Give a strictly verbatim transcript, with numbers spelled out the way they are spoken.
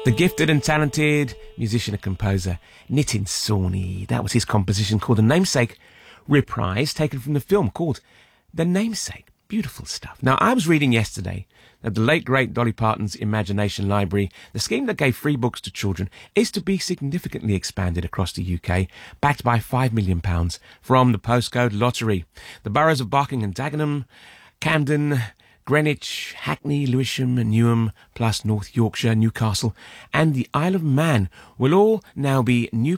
The gifted and talented musician and composer Nitin Sawhney. That was his composition called The Namesake, reprise taken from the film called The Namesake. Beautiful stuff. Now, I was reading yesterday that the late, great Dolly Parton's Imagination Library, the scheme that gave free books to children, is to be significantly expanded across the U K, backed by five million pounds from the postcode lottery. The boroughs of Barking and Dagenham, Camden, Greenwich, Hackney, Lewisham, Newham, plus North Yorkshire, Newcastle, and the Isle of Man will all now be new